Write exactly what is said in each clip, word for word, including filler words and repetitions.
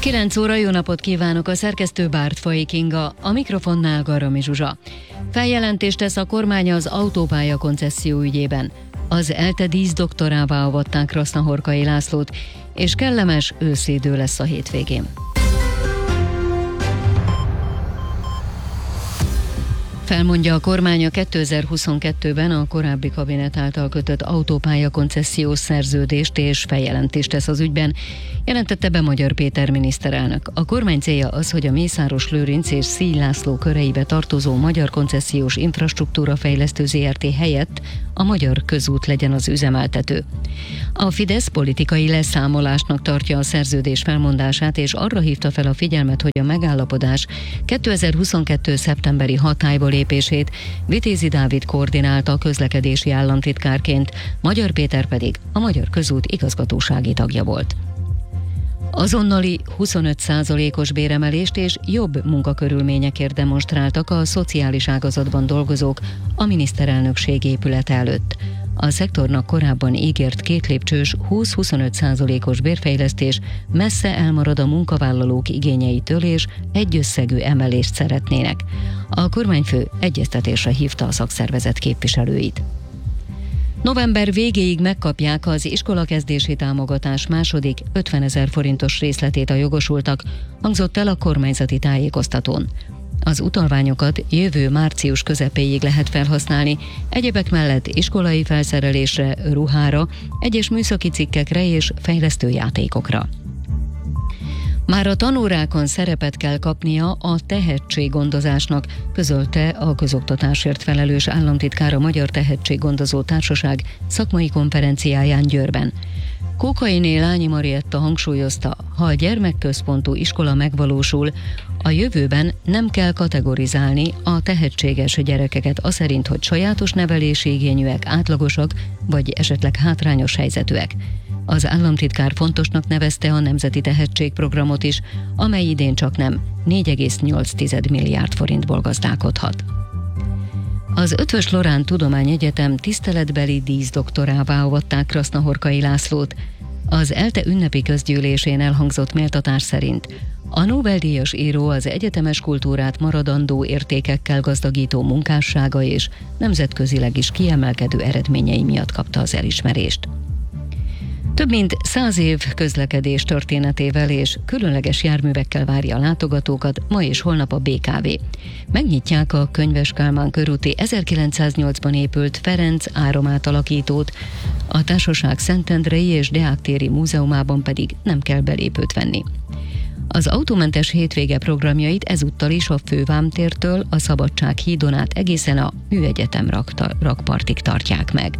kilenc óra, jó napot kívánok, a szerkesztő Bártfai Kinga, a mikrofonnál Garami Zsuzsa. Feljelentést tesz a kormány az autópálya koncesszió ügyében. Az ELTE díszdoktorává avatták Krasznahorkai Lászlót, és kellemes őszi idő lesz a hétvégén. Felmondja a kormány a kétezer-huszonkettőben a korábbi kabinet által kötött autópálya koncesziós szerződést, és feljelentést tesz az ügyben, jelentette be Magyar Péter miniszterelnök. A kormány célja az, hogy a Mészáros Lőrinc és Szíj László köreibe tartozó Magyar Koncesziós Infrastruktúra Fejlesztő zé er té helyett a Magyar Közút legyen az üzemeltető. A Fidesz politikai leszámolásnak tartja a szerződés felmondását, és arra hívta fel a figyelmet, hogy a megállapodás kétezer-huszonkettő. szeptemberi hatályba lépését Vitézi Dávid koordinálta a közlekedési államtitkárként, Magyar Péter pedig a Magyar Közút igazgatósági tagja volt. Azonnali huszonöt százalékos béremelést és jobb munkakörülményekért demonstráltak a szociális ágazatban dolgozók a miniszterelnökség épülete előtt. A szektornak korábban ígért két lépcsős húsz-huszonöt százalékos bérfejlesztés messze elmarad a munkavállalók igényeitől, és egyösszegű emelést szeretnének. A kormányfő egyeztetésre hívta a szakszervezet képviselőit. November végéig megkapják az iskolakezdési támogatás második ötvenezer forintos részletét a jogosultak, hangzott el a kormányzati tájékoztatón. Az utalványokat jövő március közepéig lehet felhasználni, egyebek mellett iskolai felszerelésre, ruhára, egyes műszaki cikkekre és fejlesztő játékokra. Már a tanórákon szerepet kell kapnia a tehetséggondozásnak, közölte a közoktatásért felelős államtitkár a Magyar Tehetséggondozó Társaság szakmai konferenciáján Győrben. Kókainé Lányi Marietta hangsúlyozta, ha a gyermekközpontú iskola megvalósul, a jövőben nem kell kategorizálni a tehetséges gyerekeket aszerint, hogy sajátos nevelési igényűek, átlagosak vagy esetleg hátrányos helyzetűek. Az államtitkár fontosnak nevezte a Nemzeti Tehetségprogramot is, amely idén csaknem négy egész nyolc milliárd forintból gazdálkodhat. Az Eötvös Loránd Tudományegyetem tiszteletbeli díszdoktorává avatták Krasznahorkai Lászlót. Az ELTE ünnepi közgyűlésén elhangzott méltatás szerint a Nobel-díjas író az egyetemes kultúrát maradandó értékekkel gazdagító munkássága és nemzetközileg is kiemelkedő eredményei miatt kapta az elismerést. Több mint száz év közlekedés történetével és különleges járművekkel várja a látogatókat ma és holnap a bé ká vé. Megnyitják a Könyves Kálmán körúti ezerkilencszáznyolcban épült Ferenc áramátalakítót, a társaság Szentendrei és Deák téri múzeumában pedig nem kell belépőt venni. Az autómentes hétvége programjait ezúttal is a Fővámtértől a Szabadság hídon át egészen a Műegyetem rakta- rakpartig tartják meg.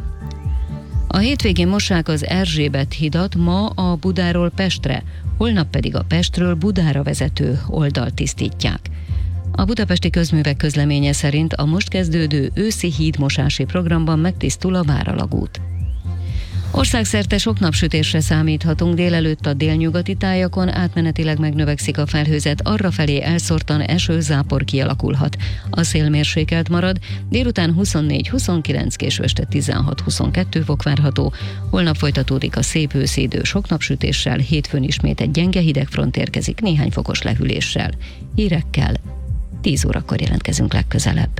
A hétvégén mossák az Erzsébet hidat, ma a Budáról Pestre, holnap pedig a Pestről Budára vezető oldalt tisztítják. A Budapesti Közművek közleménye szerint a most kezdődő őszi hídmosási programban megtisztul a Váralagút. Országszerte sok napsütésre számíthatunk, délelőtt a délnyugati tájakon átmenetileg megnövekszik a felhőzet, arrafelé elszórtan eső-zápor kialakulhat. A szél mérsékelt marad, délután huszonnégy-huszonkilenc, késő este tizenhat-huszonkettő fok várható, holnap folytatódik a szép őszi idő sok napsütéssel, hétfőn ismét egy gyenge hidegfront érkezik néhány fokos lehűléssel. Hírekkel tíz órakor jelentkezünk legközelebb.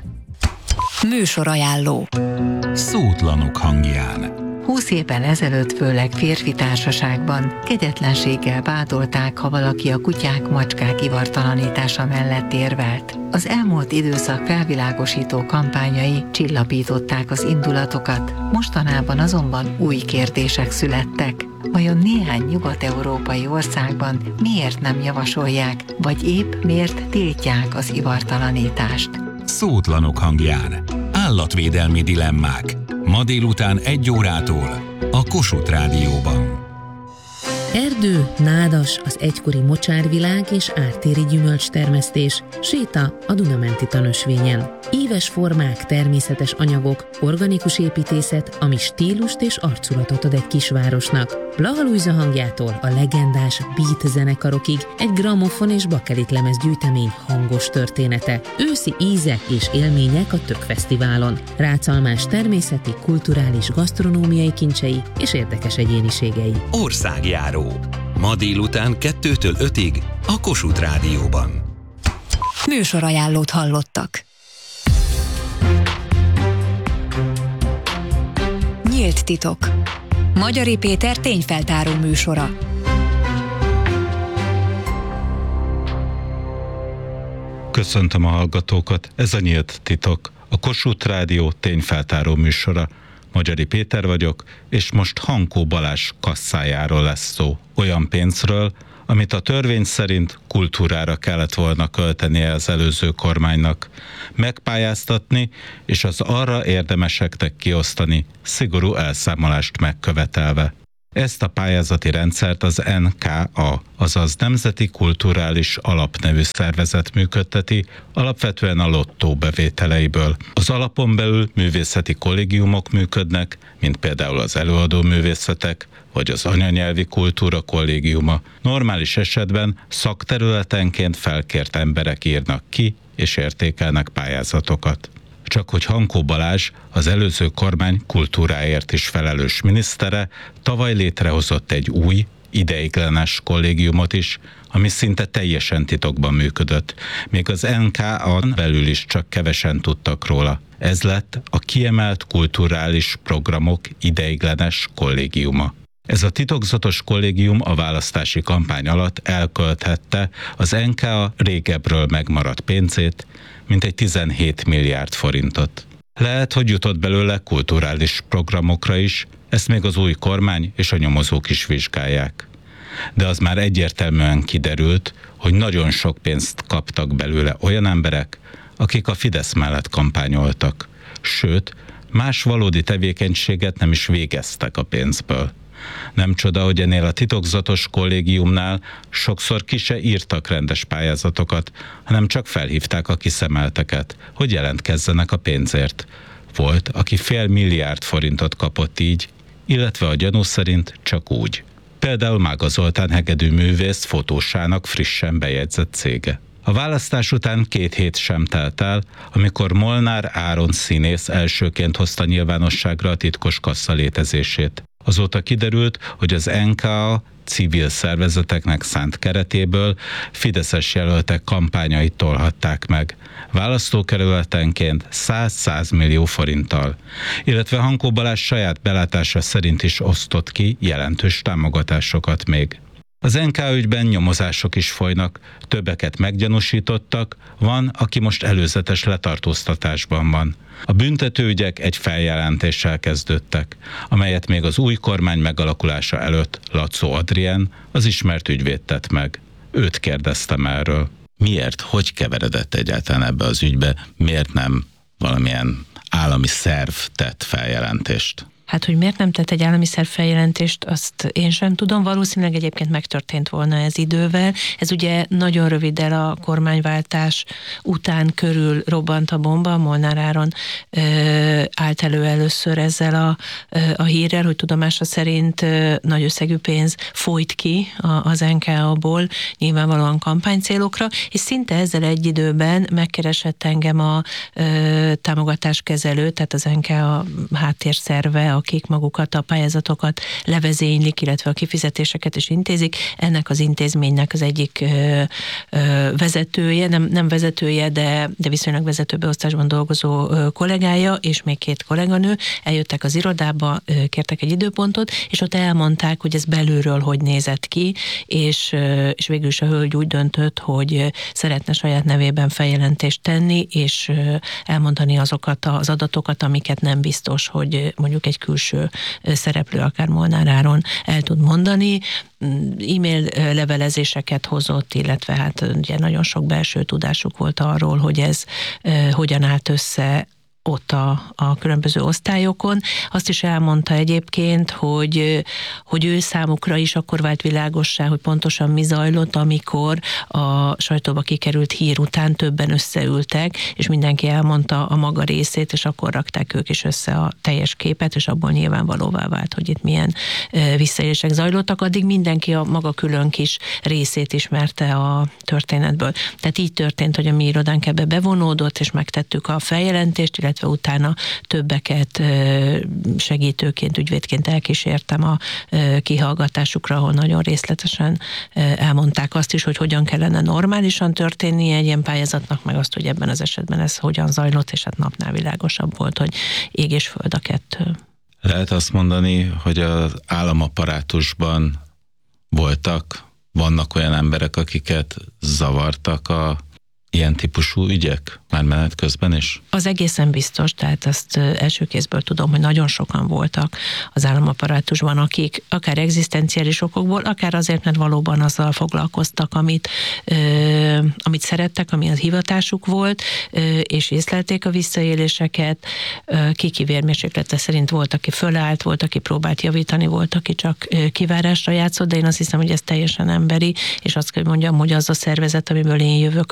Műsorajánló. Szótlanok hangján. Húsz évvel ezelőtt főleg férfi társaságban kegyetlenséggel vádolták, ha valaki a kutyák, macskák ivartalanítása mellett érvelt. Az elmúlt időszak felvilágosító kampányai csillapították az indulatokat, mostanában azonban új kérdések születtek. Vajon néhány nyugat-európai országban miért nem javasolják, vagy épp miért tiltják az ivartalanítást? Szótlanok hangján. Állatvédelmi dilemmák. Ma délután egy órától a Kossuth Rádióban. Erdő, nádas, az egykori mocsárvilág és ártéri gyümölcstermesztés, séta a Duna-menti tanösvényen. Íves formák, természetes anyagok, organikus építészet, ami stílust és arculatot ad egy kisvárosnak. Blaha Lujza hangjától a legendás beat zenekarokig egy gramofon és bakelit lemez gyűjtemény hangos története. Őszi ízek és élmények a Tök Fesztiválon. Rácalmás természeti, kulturális, gasztronómiai kincsei és érdekes egyéniségei. Országjáró. Ma délután kettőtől ötig a Kossuth Rádióban. Műsorajánlót hallottak. Nyílt titok. Magyari Péter tényfeltáró műsora. Köszöntöm a hallgatókat, ez a Nyílt titok, a Kossuth Rádió tényfeltáró műsora. Magyari Péter vagyok, és most Hankó Balázs kasszájáról lesz szó. Olyan pénzről, amit a törvény szerint kultúrára kellett volna költenie az előző kormánynak, megpályáztatni és az arra érdemeseknek kiosztani, szigorú elszámolást megkövetelve. Ezt a pályázati rendszert az en ká á, azaz Nemzeti Kulturális Alap nevű szervezet működteti, alapvetően a lottó bevételeiből. Az alapon belül művészeti kollégiumok működnek, mint például az előadó művészetek, vagy az anyanyelvi kultúra kollégiuma. Normális esetben szakterületenként felkért emberek írnak ki és értékelnek pályázatokat. Csak hogy Hankó Balázs, az előző kormány kultúráért is felelős minisztere, tavaly létrehozott egy új, ideiglenes kollégiumot is, ami szinte teljesen titokban működött, még az en ká á-n belül is csak kevesen tudtak róla. Ez lett a Kiemelt Kulturális Programok Ideiglenes Kollégiuma. Ez a titokzatos kollégium a választási kampány alatt elkölthette az en ká á régebről megmaradt pénzét, mintegy tizenhét milliárd forintot. Lehet, hogy jutott belőle kulturális programokra is, ezt még az új kormány és a nyomozók is vizsgálják. De az már egyértelműen kiderült, hogy nagyon sok pénzt kaptak belőle olyan emberek, akik a Fidesz mellett kampányoltak, sőt, más valódi tevékenységet nem is végeztek a pénzből. Nem csoda, hogy ennél a titokzatos kollégiumnál sokszor ki se írtak rendes pályázatokat, hanem csak felhívták a kiszemelteket, hogy jelentkezzenek a pénzért. Volt, aki fél milliárd forintot kapott így, illetve a gyanú szerint csak úgy. Például Mága Zoltán hegedű művész fotósának frissen bejegyzett cége. A választás után két hét sem telt el, amikor Molnár Áron színész elsőként hozta nyilvánosságra a titkos kassa létezését. Azóta kiderült, hogy az en ká á civil szervezeteknek szánt keretéből fideszes jelöltek kampányait tolhatták meg, választókerületenként száz-száz millió forinttal, illetve Hankó Balázs saját belátása szerint is osztott ki jelentős támogatásokat még. Az en ká á ügyben nyomozások is folynak, többeket meggyanúsítottak, van, aki most előzetes letartóztatásban van. A büntetőügyek egy feljelentéssel kezdődtek, amelyet még az új kormány megalakulása előtt Lacó Adrien, az ismert ügyvéd tett meg. Őt kérdeztem erről. Miért, hogy keveredett egyáltalán ebbe az ügybe, miért nem valamilyen állami szerv tett feljelentést? Hát, hogy miért nem tett egy állami szerv feljelentést, azt én sem tudom. Valószínűleg egyébként megtörtént volna ez idővel. Ez ugye nagyon röviddel a kormányváltás után körül robbant a bomba. Molnár Áron ö, állt elő először ezzel a, ö, a hírrel, hogy tudomása szerint ö, nagy összegű pénz folyt ki a, az en ká á-ból, nyilvánvalóan kampánycélokra, és szinte ezzel egy időben megkeresett engem a ö, támogatáskezelő, tehát az en ká á háttérszerve, akik magukat, a pályázatokat levezénylik, illetve a kifizetéseket is intézik. Ennek az intézménynek az egyik ö, ö, vezetője, nem, nem vezetője, de, de viszonylag vezetőbeosztásban dolgozó ö, kollégája, és még két kolléganő eljöttek az irodába, ö, kértek egy időpontot, és ott elmondták, hogy ez belülről hogy nézett ki, és, ö, és végül is a hölgy úgy döntött, hogy szeretne saját nevében feljelentést tenni, és ö, elmondani azokat az adatokat, amiket nem biztos, hogy mondjuk egy külső szereplő, akár Molnár Áron el tud mondani. E-mail levelezéseket hozott, illetve hát ugye nagyon sok belső tudásuk volt arról, hogy ez uh, hogyan állt össze ott a, a különböző osztályokon. Azt is elmondta egyébként, hogy, hogy ő számukra is akkor vált világossá, hogy pontosan mi zajlott, amikor a sajtóba kikerült hír után többen összeültek, és mindenki elmondta a maga részét, és akkor rakták ők is össze a teljes képet, és abból nyilvánvalóvá vált, hogy itt milyen visszaélések zajlottak. Addig mindenki a maga külön kis részét ismerte a történetből. Tehát így történt, hogy a mi irodánk ebbe bevonódott, és megtettük a feljelentést, illetve illetve utána többeket segítőként, ügyvédként elkísértem a kihallgatásukra, ahol nagyon részletesen elmondták azt is, hogy hogyan kellene normálisan történnie egy ilyen pályázatnak, meg azt, hogy ebben az esetben ez hogyan zajlott, és hát napnál világosabb volt, hogy ég és föld a kettő. Lehet azt mondani, hogy az államapparátusban voltak, vannak olyan emberek, akiket zavartak a ilyen típusú ügyek már menet közben is? Az egészen biztos, tehát azt első kézből tudom, hogy nagyon sokan voltak az államapparátusban, akik akár egzisztenciális okokból, akár azért, mert valóban azzal foglalkoztak, amit, ö, amit szerettek, ami az hivatásuk volt, ö, és észlelték a visszaéléseket. Ö, kiki vérmérséklete szerint volt, aki fölállt, volt, aki próbált javítani, volt, aki csak ö, kivárásra játszott, de én azt hiszem, hogy ez teljesen emberi, és azt kell mondjam, hogy az a szervezet, amiből én jövök,